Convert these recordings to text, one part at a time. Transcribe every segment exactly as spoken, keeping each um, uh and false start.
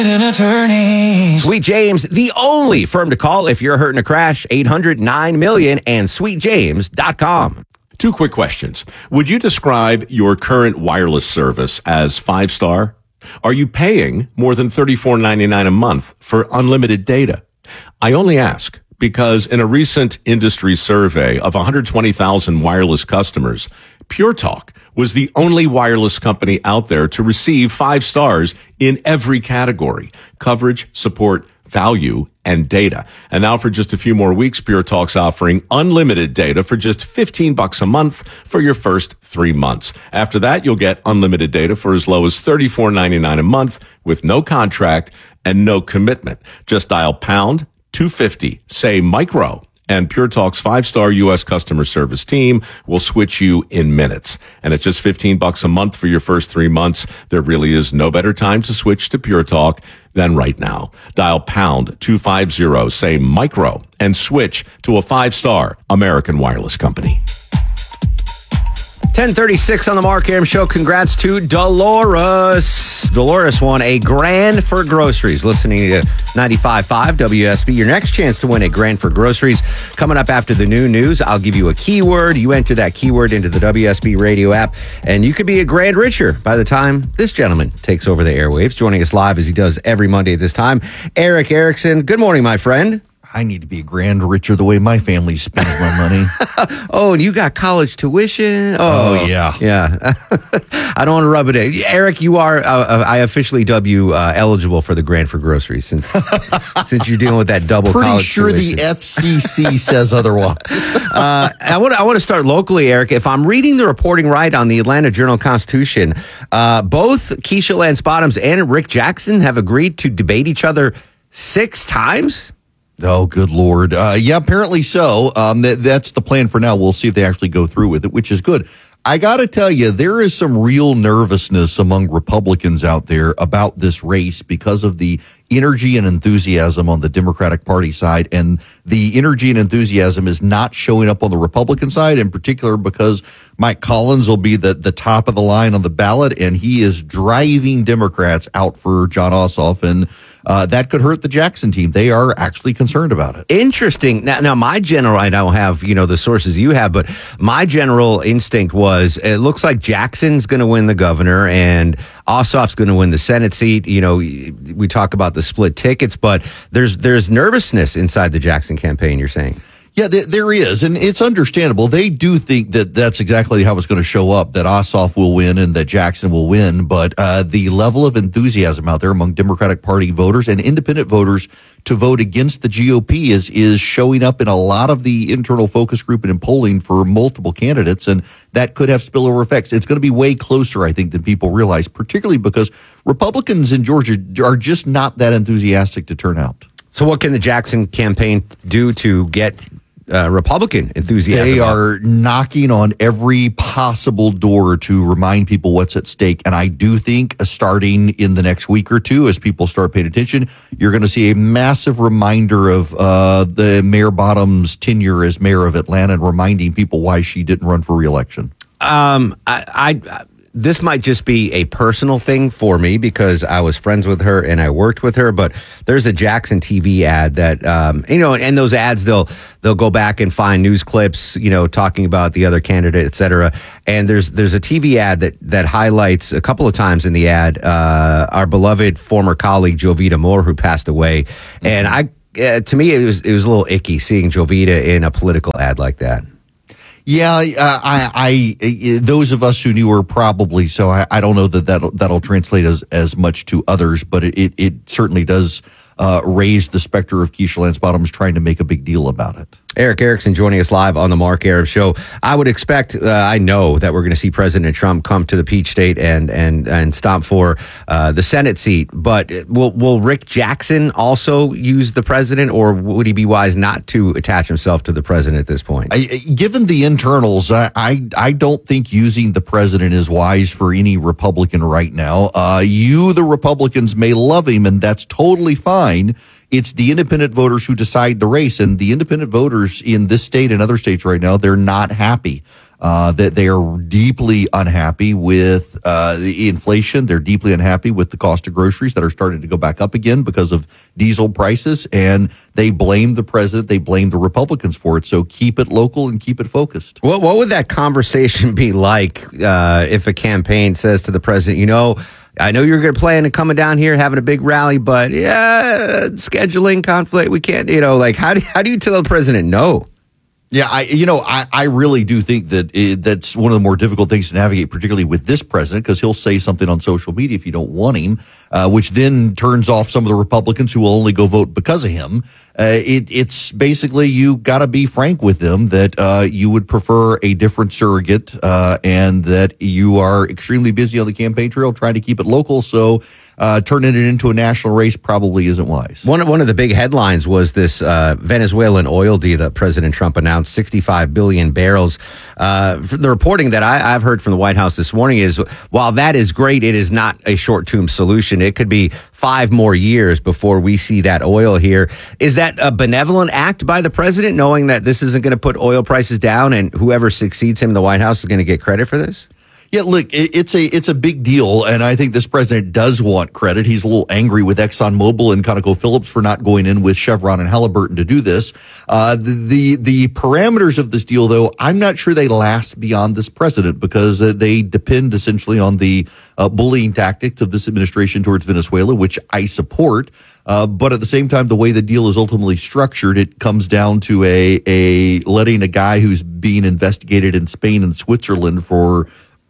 An attorney. Sweet James, the only firm to call if you're hurt in a crash. eight hundred nine million and sweet james dot com. Two quick questions. Would you describe your current wireless service as five-star? Are you paying more than thirty-four ninety-nine a month for unlimited data? I only ask because in a recent industry survey of one hundred twenty thousand wireless customers, Pure Talk was the only wireless company out there to receive five stars in every category: coverage, support, value, and data. And now for just a few more weeks, Pure Talk's offering unlimited data for just fifteen bucks a month for your first three months. After that, you'll get unlimited data for as low as thirty-four ninety-nine a month with no contract and no commitment. Just dial pound two fifty, say micro, and Pure Talk's five-star U S customer service team will switch you in minutes. And at just fifteen bucks a month for your first three months, there really is no better time to switch to Pure Talk than right now. Dial pound two fifty, say micro, and switch to a five-star American wireless company. ten thirty-six on the Mark Arum Show. Congrats to Dolores. Dolores won a grand for groceries. Listening to ninety-five point five W S B. Your next chance to win a grand for groceries coming up after the new news. I'll give you a keyword. You enter that keyword into the W S B radio app, and you could be a grand richer by the time this gentleman takes over the airwaves. Joining us live as he does every Monday at this time, Eric Erickson. Good morning, my friend. I need to be a grand richer the way my family spends my money. Oh, and you got college tuition? Oh, oh yeah. Yeah. I don't want to rub it in. Eric, you are, uh, I officially dub you uh, eligible for the grant for groceries since since you're dealing with that double Pretty college sure tuition. the F C C says otherwise. uh, I want I want to start locally, Eric. If I'm reading the reporting right on the Atlanta Journal-Constitution, uh, both Keisha Lance Bottoms and Rick Jackson have agreed to debate each other six times? Oh, good Lord. Uh, yeah, apparently so. Um, that, that's the plan for now. We'll see if they actually go through with it, which is good. I got to tell you, there is some real nervousness among Republicans out there about this race because of the energy and enthusiasm on the Democratic Party side. And the energy and enthusiasm is not showing up on the Republican side, in particular because Mike Collins will be the, the top of the line on the ballot, and he is driving Democrats out for Jon Ossoff. And Uh, that could hurt the Jackson team. They are actually concerned about it. Interesting. Now, now, my general, I don't have, you know, the sources you have, but my general instinct was it looks like Jackson's going to win the governor and Ossoff's going to win the Senate seat. You know, we talk about the split tickets, but there's there's nervousness inside the Jackson campaign, you're saying. Yeah, there is, and it's understandable. They do think that that's exactly how it's going to show up, that Ossoff will win and that Jackson will win, but uh, the level of enthusiasm out there among Democratic Party voters and independent voters to vote against the G O P is is showing up in a lot of the internal focus group and in polling for multiple candidates, and that could have spillover effects. It's going to be way closer, I think, than people realize, particularly because Republicans in Georgia are just not that enthusiastic to turn out. So what can the Jackson campaign do to get Uh, Republican enthusiasm? They are knocking on every possible door to remind people what's at stake. And I do think uh, starting in the next week or two, as people start paying attention, you're going to see a massive reminder of uh, the Mayor Bottoms' tenure as mayor of Atlanta and reminding people why she didn't run for reelection. Um, I, I, this might just be a personal thing for me because I was friends with her and I worked with her, but there's a Jackson T V ad that, um, you know, and those ads, they'll, they'll go back and find news clips, you know, talking about the other candidate, et cetera. And there's, there's a T V ad that, that highlights a couple of times in the ad, uh, our beloved former colleague, Jovita Moore, who passed away. Mm-hmm. And I, uh, to me, it was, it was a little icky seeing Jovita in a political ad like that. Yeah, uh, I, I, those of us who knew her probably so. I, I don't know that that'll, that'll translate as, as much to others, but it, it, it certainly does uh, raise the specter of Keisha Lance Bottoms trying to make a big deal about it. Eric Erickson joining us live on the Mark Arum Show. I would expect, uh, I know that we're going to see President Trump come to the Peach State and and and stomp for uh, the Senate seat. But will will Rick Jackson also use the president, or would he be wise not to attach himself to the president at this point? I, given the internals, I, I I don't think using the president is wise for any Republican right now. Uh, you, the Republicans, may love him, and that's totally fine. It's the independent voters who decide the race, and the independent voters in this state and other states right now, they're not happy. Uh, that they are deeply unhappy with uh, the inflation. They're deeply unhappy with the cost of groceries that are starting to go back up again because of diesel prices. And they blame the president. They blame the Republicans for it. So keep it local and keep it focused. What, what would that conversation be like uh, if a campaign says to the president, you know, I know you're going to plan on coming down here, having a big rally, but yeah, scheduling conflict. We can't, you know, like how do, how do you tell the president no? Yeah, I you know I, I really do think that it, that's one of the more difficult things to navigate, particularly with this president, because he'll say something on social media if you don't want him, uh, which then turns off some of the Republicans who will only go vote because of him. Uh, it, it's basically you got to be frank with them that uh, you would prefer a different surrogate uh, and that you are extremely busy on the campaign trail trying to keep it local. So uh, turning it into a national race probably isn't wise. One of, one of the big headlines was this uh, Venezuelan oil deal that President Trump announced, sixty-five billion barrels. Uh, the reporting that I, I've heard from the White House this morning is while that is great, it is not a short-term solution. It could be five more years before we see that oil here. Is that a benevolent act by the president, knowing that this isn't going to put oil prices down and whoever succeeds him in the White House is going to get credit for this? Yeah, look, it's a it's a big deal, and I think this president does want credit. He's a little angry with ExxonMobil and ConocoPhillips for not going in with Chevron and Halliburton to do this. Uh, the, the the parameters of this deal, though, I'm not sure they last beyond this president because uh, they depend essentially on the uh, bullying tactics of this administration towards Venezuela, which I support. Uh, but at the same time, the way the deal is ultimately structured, it comes down to a a letting a guy who's being investigated in Spain and Switzerland for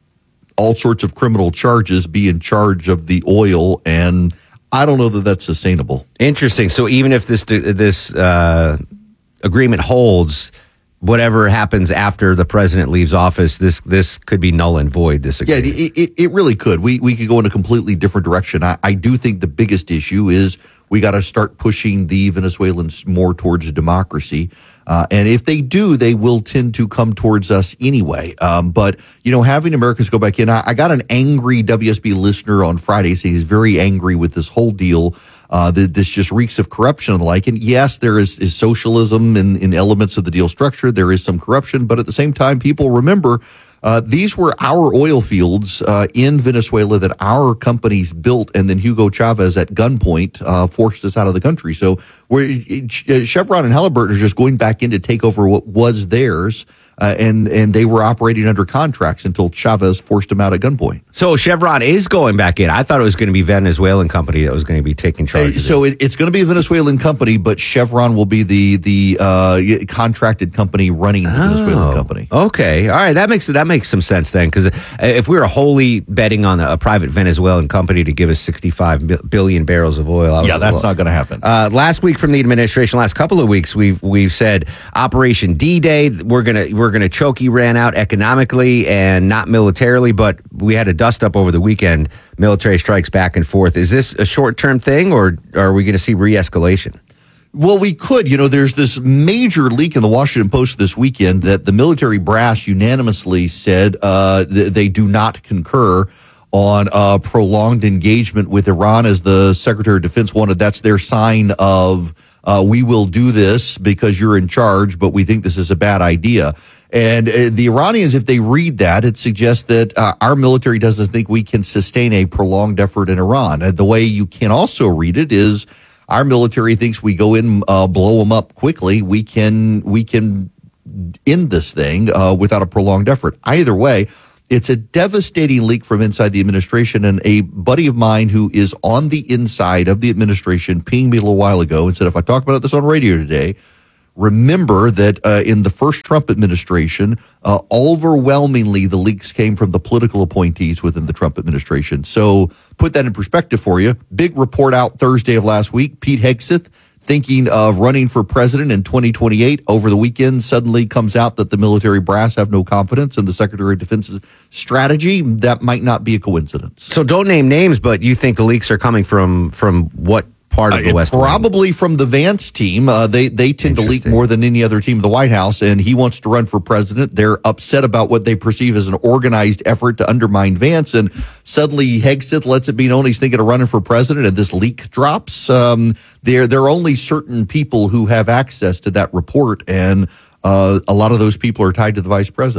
all sorts of criminal charges be in charge of the oil, and I don't know that that's sustainable. Interesting. So even if this this uh, agreement holds, whatever happens after the president leaves office, this this could be null and void, this agreement. Yeah, it, it, it really could. We we could go in a completely different direction. I, I do think the biggest issue is we got to start pushing the Venezuelans more towards democracy. Uh, and if they do, they will tend to come towards us anyway. Um, but, you know, having Americans go back in, I, I got an angry W S B listener on Friday saying he's very angry with this whole deal. Uh, that this just reeks of corruption and the like. And yes, there is, is socialism in, in elements of the deal structure. There is some corruption, but at the same time, people remember Uh, these were our oil fields uh, in Venezuela that our companies built, and then Hugo Chavez at gunpoint uh, forced us out of the country. So we're, Chevron and Halliburton are just going back in to take over what was theirs, uh, and and they were operating under contracts until Chavez forced them out at gunpoint. So Chevron is going back in. I thought it was going to be a Venezuelan company that was going to be taking charge. Uh, so it, it's going to be a Venezuelan company, but Chevron will be the the uh, contracted company running the oh, Venezuelan company. Okay, all right, that makes that makes some sense then, because if we were wholly betting on a, a private Venezuelan company to give us sixty-five billion barrels of oil, yeah, that's well, not going to happen. Uh, last week from the administration, last couple of weeks, we've we've said Operation D-Day. We're gonna we're gonna choke Iran out economically and not militarily, but we had a dust up over the weekend. Military strikes back and forth. Is this a short term thing, or are we going to see re-escalation? Well, we could. You know, there's this major leak in the Washington Post this weekend that the military brass unanimously said uh, th- they do not concur on uh, prolonged engagement with Iran, as the Secretary of Defense wanted. That's their sign of uh, we will do this because you're in charge, but we think this is a bad idea. And uh, the Iranians, if they read that, it suggests that uh, our military doesn't think we can sustain a prolonged effort in Iran. And the way you can also read it is our military thinks we go in, uh, blow them up quickly. We can we can end this thing uh, without a prolonged effort. Either way, it's a devastating leak from inside the administration. And a buddy of mine who is on the inside of the administration pinged me a little while ago and said, if I talk about this on radio today, remember that uh, in the first Trump administration, uh, overwhelmingly the leaks came from the political appointees within the Trump administration. So put that in perspective for you. Big report out Thursday of last week. Pete Hegseth, thinking of running for president in twenty twenty-eight. Over the weekend, suddenly comes out that the military brass have no confidence in the Secretary of Defense's strategy. That might not be a coincidence. So don't name names, but you think the leaks are coming from from what part of the uh, West Probably Wing? From the Vance team. Uh, they they tend to leak more than any other team in the White House, and he wants to run for president. They're upset about what they perceive as an organized effort to undermine Vance, and suddenly Hegseth lets it be known he's thinking of running for president, and this leak drops. Um, there, there are only certain people who have access to that report, and uh, a lot of those people are tied to the vice president.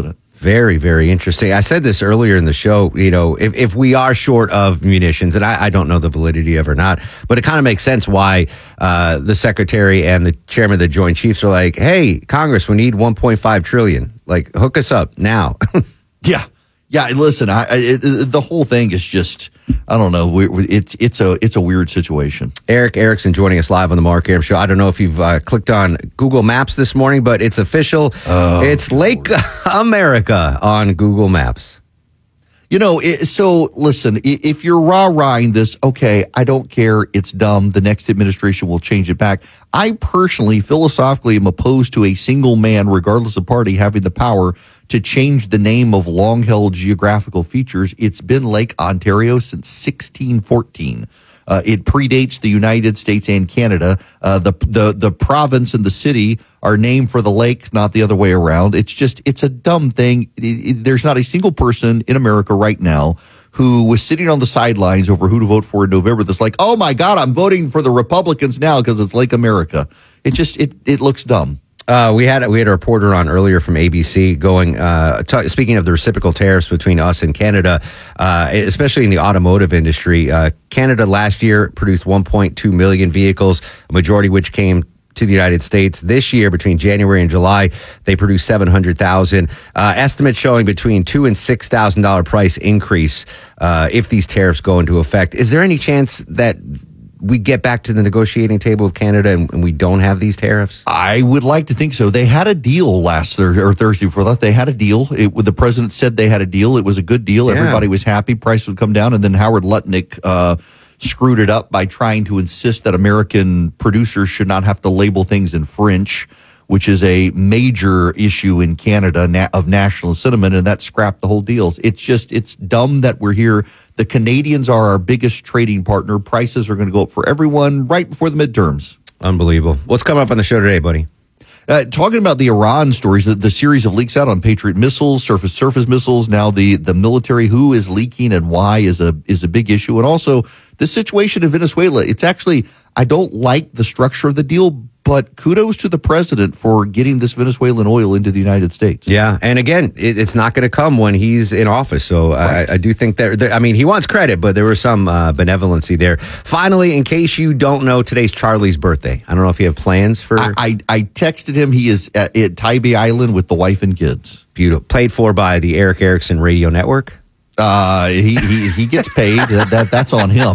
Very, very interesting. I said this earlier in the show, you know, if, if we are short of munitions, and I, I don't know the validity of it or not, but it kind of makes sense why uh, the secretary and the chairman of the Joint Chiefs are like, hey, Congress, we need one point five trillion. Like, hook us up now. Yeah. Yeah. Listen, I, I it, the whole thing is just, I don't know. We, we, it's, it's a, it's a weird situation. Eric Erickson joining us live on the Mark Aram Show. I don't know if you've uh, clicked on Google Maps this morning, but it's official. Oh, it's Lake America on Google Maps. You know, it, so listen, if you're rah-rahing this, okay, I don't care, it's dumb, the next administration will change it back. I personally, philosophically, am opposed to a single man, regardless of party, having the power to change the name of long-held geographical features. It's been Lake Ontario since sixteen fourteen. Uh, it predates the United States and Canada. Uh, the the the province and the city are named for the lake, not the other way around. It's just, it's a dumb thing. It, it, there's not a single person in America right now who was sitting on the sidelines over who to vote for in November that's like, oh my God, I'm voting for the Republicans now because it's Lake America. It just, it it looks dumb. Uh, we had we had a reporter on earlier from A B C going uh, t- speaking of the reciprocal tariffs between us and Canada, uh, especially in the automotive industry. Uh, Canada last year produced one point two million vehicles, a majority of which came to the United States. This year, between January and July, they produced seven hundred thousand. Uh, estimates showing between two and six thousand dollar price increase uh, if these tariffs go into effect. Is there any chance that we get back to the negotiating table with Canada and, and we don't have these tariffs? I would like to think so. They had a deal last Thursday or Thursday before that. They had a deal. It, the president said they had a deal. It was a good deal. Yeah. Everybody was happy. Price would come down. And then Howard Lutnick uh, screwed it up by trying to insist that American producers should not have to label things in French, which is a major issue in Canada na- of national sentiment, and that scrapped the whole deal. It's just, it's dumb that we're here. The Canadians are our biggest trading partner. Prices are going to go up for everyone right before the midterms. Unbelievable. What's coming up on the show today, buddy? Uh, talking about the Iran stories, the, the series of leaks out on Patriot missiles, surface surface missiles. Now the the military, who is leaking and why is a is a big issue, and also the situation in Venezuela. It's actually, I don't like the structure of the deal, but kudos to the president for getting this Venezuelan oil into the United States. Yeah, and again, it, it's not going to come when he's in office. So right. I, I do think that, there, I mean, he wants credit, but there was some uh, benevolency there. Finally, in case you don't know, today's Charlie's birthday. I don't know if you have plans for... I, I, I texted him. He is at, at Tybee Island with the wife and kids. Beautiful. Played for by the Eric Erickson Radio Network. Uh, he, he, he gets paid. that, that That's on him.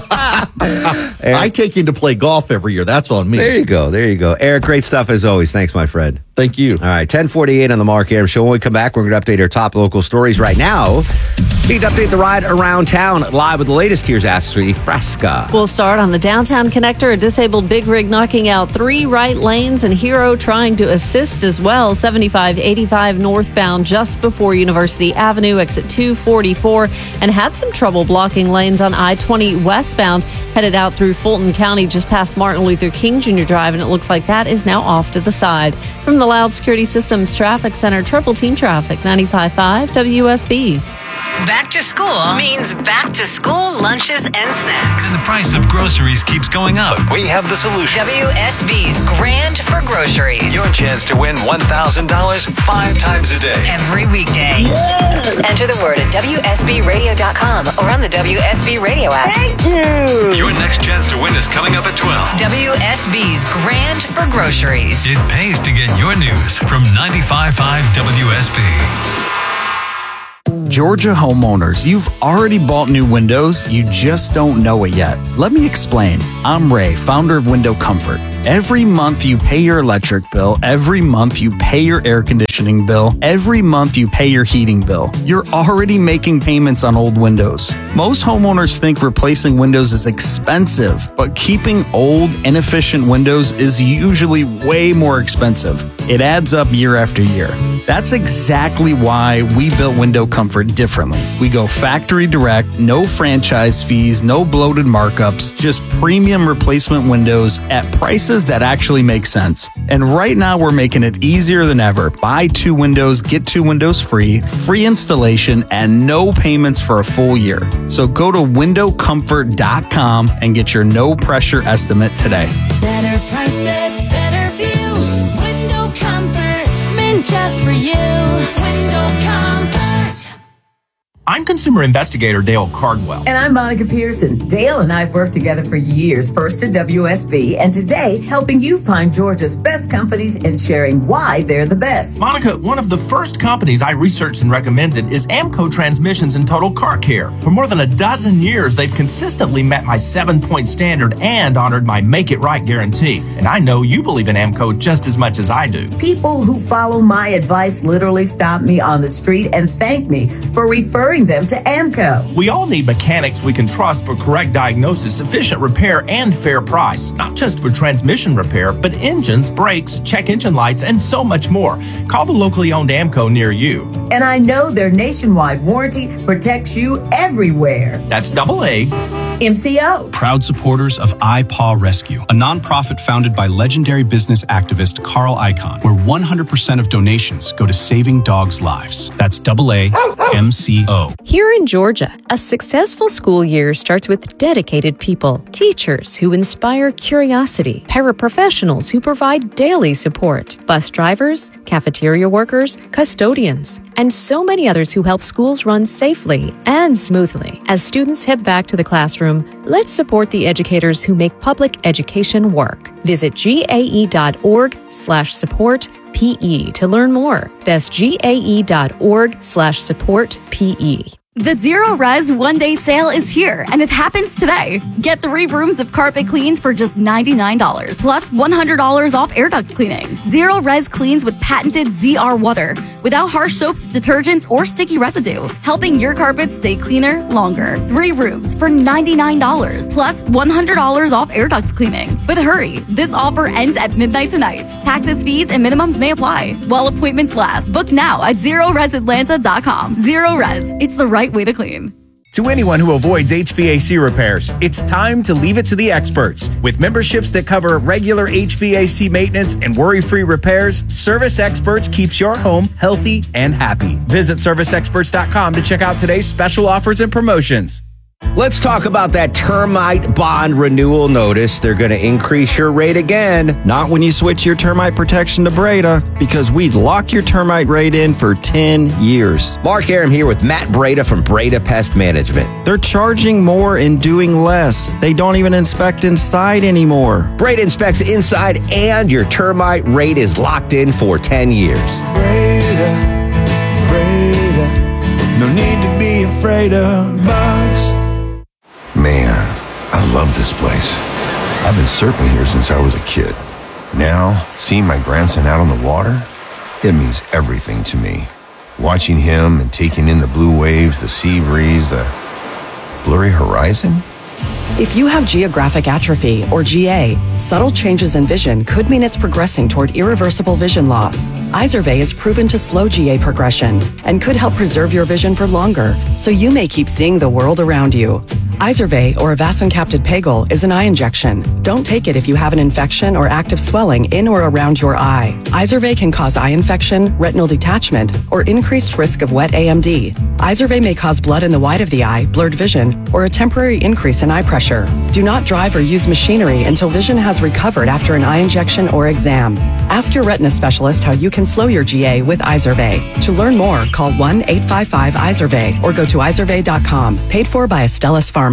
I take him to play golf every year. That's on me. There you go. There you go. Eric, great stuff as always. Thanks, my friend. Thank you. All right, ten forty-eight on the Mark Aram Show. When we come back, we're going to update our top local stories right now. Need to update the ride around town live with the latest Here's Ashley Fresca. We'll start on the downtown connector. A disabled big rig knocking out three right lanes and Hero trying to assist as well. seventy-five eighty-five northbound just before University Avenue, exit two forty-four, and had some trouble blocking lanes on I twenty westbound, headed out through Fulton County just past Martin Luther King Junior Drive, and it looks like that is now off to the side. From the Loud Security Systems Traffic Center, Triple Team Traffic, ninety-five point five W S B. Back to school means back to school lunches and snacks. And the price of groceries keeps going up. We have the solution. W S B's Grand for Groceries. Your chance to win one thousand dollars five times a day. Every weekday. Yeah. Enter the word at W S B radio dot com or on the W S B Radio app. Thank you. Your next chance to win is coming up at twelve. W S B's Grand for Groceries. It pays to get your news from ninety-five point five W S B. Georgia homeowners, you've already bought new windows, you just don't know it yet. Let me explain. I'm Ray, founder of Window Comfort. Every month you pay your electric bill, every month you pay your air conditioning bill, every month you pay your heating bill. You're already making payments on old windows. Most homeowners think replacing windows is expensive, but keeping old, inefficient windows is usually way more expensive. It adds up year after year. That's exactly why we built Window Comfort differently. We go factory direct, no franchise fees, no bloated markups, just premium replacement windows at prices that actually make sense. And right now we're making it easier than ever. Buy two windows, get two windows free, free installation, and no payments for a full year. So go to window comfort dot com and get your no pressure estimate today. Better prices, better views, Window Comfort, something just for you. Window Comfort. I'm consumer investigator Dale Cardwell. And I'm Monica Pearson. Dale and I have worked together for years, first at W S B, and today helping you find Georgia's best companies and sharing why they're the best. Monica, one of the first companies I researched and recommended is Amco Transmissions and Total Car Care. For more than a dozen years, they've consistently met my seven-point standard and honored my Make It Right guarantee. And I know you believe in Amco just as much as I do. People who follow my advice literally stop me on the street and thank me for referring them to Amco. We all need mechanics we can trust for correct diagnosis, efficient repair, and fair price. Not just for transmission repair, but engines, brakes, check engine lights, and so much more. Call the locally owned Amco near you. And I know their nationwide warranty protects you everywhere. That's double A. M C O. Proud supporters of iPaw Rescue, a nonprofit founded by legendary business activist Carl Icahn, where one hundred percent of donations go to saving dogs' lives. That's double A M C O. Here in Georgia, a successful school year starts with dedicated people, teachers who inspire curiosity, paraprofessionals who provide daily support, bus drivers, cafeteria workers, custodians, and so many others who help schools run safely and smoothly. As students head back to the classroom, let's support the educators who make public education work. Visit gae.org slash support PE to learn more. That's gae.org slash support PE. The Zero Res One Day Sale is here, and it happens today. Get three rooms of carpet cleaned for just ninety-nine dollars, plus one hundred dollars off air duct cleaning. Zero Res cleans with patented Z R water, without harsh soaps, detergents, or sticky residue, helping your carpets stay cleaner longer. Three rooms for ninety-nine dollars, plus one hundred dollars off air duct cleaning. But hurry, this offer ends at midnight tonight. Taxes, fees, and minimums may apply while appointments last. Book now at zero res atlanta dot com. Zero Res, it's the right way to clean. To anyone who avoids H V A C repairs, it's time to leave it to the experts. With memberships that cover regular H V A C maintenance and worry-free repairs, Service Experts keeps your home healthy and happy. Visit service experts dot com to check out today's special offers and promotions. Let's talk about that termite bond renewal notice. They're going to increase your rate again. Not when you switch your termite protection to Breda, because we'd lock your termite rate in for ten years. Mark Aram here with Matt Breda from Breda Pest Management. They're charging more and doing less. They don't even inspect inside anymore. Breda inspects inside, and your termite rate is locked in for ten years. Breda, Breda, no need to be afraid of bugs. Man, I love this place. I've been surfing here since I was a kid. Now, seeing my grandson out on the water, it means everything to me. Watching him and taking in the blue waves, the sea breeze, the blurry horizon. If you have geographic atrophy, or G A, subtle changes in vision could mean it's progressing toward irreversible vision loss. Izervay is proven to slow G A progression and could help preserve your vision for longer, so you may keep seeing the world around you. Izervay, or avacincaptad pegol, is an eye injection. Don't take it if you have an infection or active swelling in or around your eye. Izervay can cause eye infection, retinal detachment, or increased risk of wet A M D. Izervay may cause blood in the white of the eye, blurred vision, or a temporary increase in eye pressure. Do not drive or use machinery until vision has recovered after an eye injection or exam. Ask your retina specialist how you can slow your G A with Izervay. To learn more, call one eight five five Izervay or go to izervay dot com. Paid for by Astellas Pharma.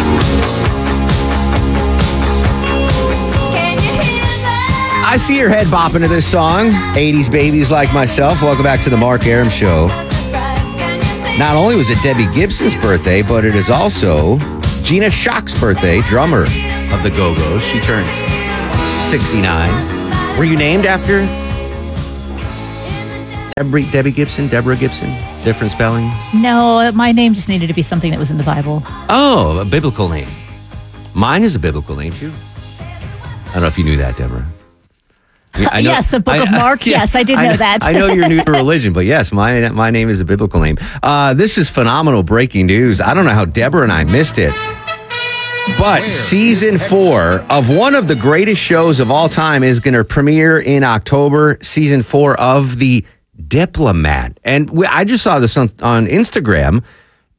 I see your head bopping to this song. eighties babies like myself. Welcome back to the Mark Aram Show. Not only was it Debbie Gibson's birthday, but it is also Gina Shock's birthday, drummer of the Go-Go's. She turns sixty-nine. Were you named after Debbie, Debbie Gibson, Deborah Gibson? Different spelling? No, my name just needed to be something that was in the Bible. Oh, a biblical name. Mine is a biblical name, too. I don't know if you knew that, Deborah. I know, yes, the Book I, of Mark. I, yes, I did know I, that. I know you're new to religion, but yes, my my name is a biblical name. Uh, this is phenomenal breaking news. I don't know how Deborah and I missed it. But Where? season four of one of the greatest shows of all time is going to premiere in October. Season four of The Diplomat. And we, I just saw this on, on Instagram.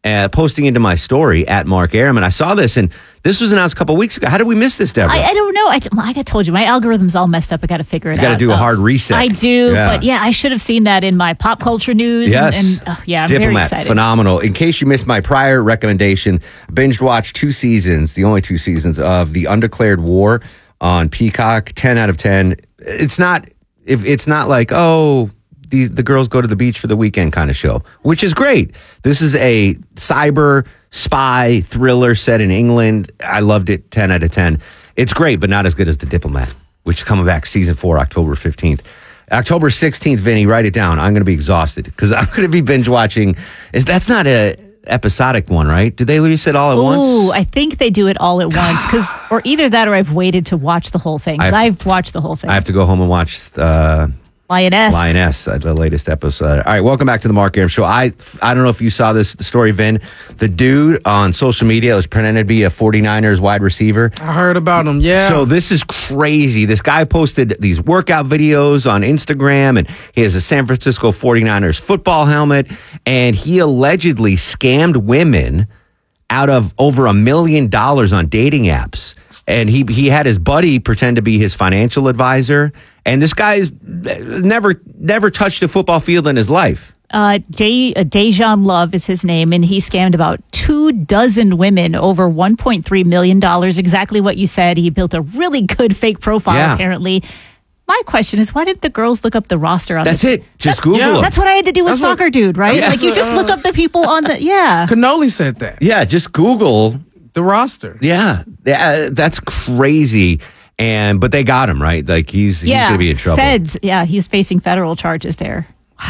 uh, posting into my story at Mark Aram, and I saw this, and this was announced a couple weeks ago. How did we miss this, Deborah? I, I don't know. I, like I told you, my algorithm's all messed up. I got to figure it You out. got to do a though. hard reset. I do, Yeah. but yeah, I should have seen that in my pop culture news. Yes. And, and uh, yeah, I'm very Diplomat, excited. phenomenal. In case you missed my prior recommendation, binge watched two seasons, the only two seasons of The Undeclared War on Peacock. ten out of ten. It's not, if it's not like, oh, the, the girls go to the beach for the weekend kind of show, which is great. This is a cyber spy thriller set in England. I loved it. ten out of ten. It's great, but not as good as The Diplomat, which is coming back season four, October fifteenth. October sixteenth, Vinny, write it down. I'm going to be exhausted because I'm going to be binge watching. Is That's not a episodic one, right? Did they release it all at once? Ooh, I think they do it all at once, because or either that or I've waited to watch the whole thing. 'Cause I have I've watched the whole thing. I have to go home and watch uh, Lioness. Lioness, uh, the latest episode. All right, welcome back to the Mark Aram Show. I I don't know if you saw this story, Vin. The dude on social media was pretending to be a 49ers wide receiver. I heard about him, yeah. So this is crazy. This guy posted these workout videos on Instagram, and he has a San Francisco 49ers football helmet, and he allegedly scammed women out of over a million dollars on dating apps. And he he had his buddy pretend to be his financial advisor. And this guy's never never touched a football field in his life. Uh, De- uh, Dejan Love is his name, and he scammed about two dozen women over one point three million dollars. Exactly what you said. He built a really good fake profile, Yeah. apparently. My question is, why didn't the girls look up the roster on That's the it. Just That- Google yeah. them. That's what I had to do with That's what- Soccer Dude, right? Yeah. Like, you just look up the people on the, yeah. Cannoli said that. Yeah, just Google the roster. Yeah, yeah, that's crazy. And but they got him right. Like he's he's yeah. gonna be in trouble. Feds, yeah, he's facing federal charges there.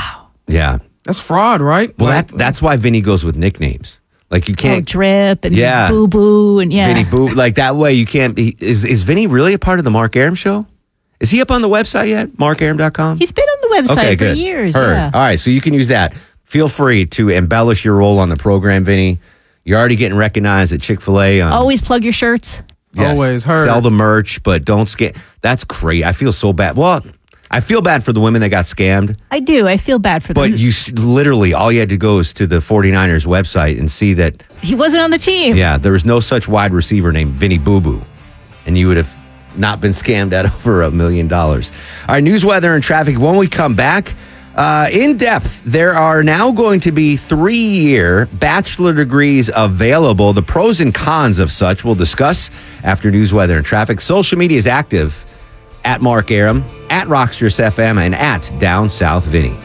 Yeah, that's fraud, right? Well, that that's why Vinny goes with nicknames. Like you Oh, can't Drip and Yeah. Boo Boo and yeah. Vinny Boo. Like that way you can't. He, is is Vinny really a part of the Mark Aram Show? Is he up on the website yet? mark aram dot com? He's been on the website Okay, for good. years. Heard. Yeah. All right, so you can use that. Feel free to embellish your role on the program, Vinny. You're already getting recognized at Chick-fil-A. On, Always plug your shirts. Yes, Always heard. Sell the merch, but don't scam. That's great. I feel so bad. Well, I feel bad for the women that got scammed, I do. I feel bad for them. but you s- literally, all you had to go is to the 49ers website and see that, he wasn't on the team. yeah, there was no such wide receiver named Vinny Boo Boo. And you would have not been scammed at over a million dollars. All right, news, weather, and traffic. When we come back, uh, in depth, there are now going to be three-year bachelor degrees available. The pros and cons of such we'll discuss after news, weather, and traffic. Social media is active at Mark Aram, at Rocksters F M, and at Down South Vinny.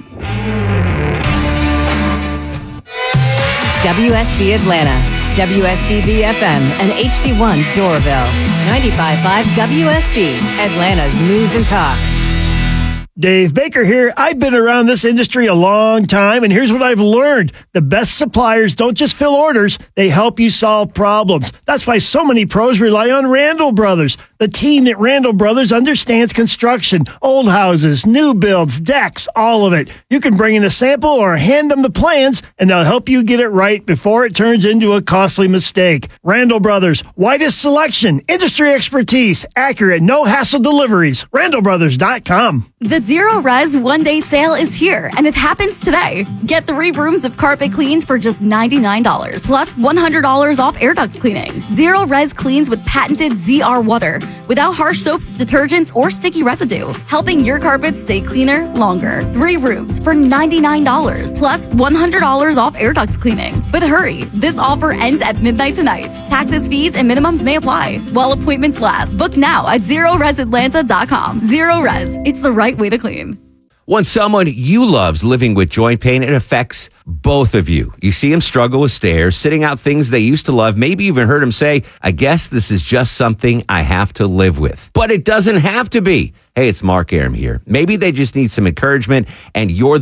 W S B Atlanta, W S B B F M, and H D one Doraville. ninety-five point five W S B, Atlanta's News and Talk. Dave Baker here. I've been around this industry a long time, and here's what I've learned. The best suppliers don't just fill orders, they help you solve problems. That's why so many pros rely on Randall Brothers. The team at Randall Brothers understands construction, old houses, new builds, decks, all of it. You can bring in a sample or hand them the plans, and they'll help you get it right before it turns into a costly mistake. Randall Brothers, widest selection, industry expertise, accurate, no-hassle deliveries. randall brothers dot com. The Zero Res One Day Sale is here, and it happens today. Get three rooms of carpet cleaned for just ninety-nine dollars, plus one hundred dollars off air duct cleaning. Zero Res cleans with patented Z R water, without harsh soaps, detergents, or sticky residue, helping your carpet stay cleaner longer. Three rooms for ninety-nine dollars, plus one hundred dollars off air duct cleaning. But hurry, this offer ends at midnight tonight. Taxes, fees, and minimums may apply while appointments last. Book now at zero res atlanta dot com. Zero Res, it's the right way to clean. When someone you love's living with joint pain, it affects both of you. You see them struggle with stairs, sitting out things they used to love, maybe even heard them say, I guess this is just something I have to live with. But it doesn't have to be. Hey, it's Mark Aram here. Maybe they just need some encouragement, and you're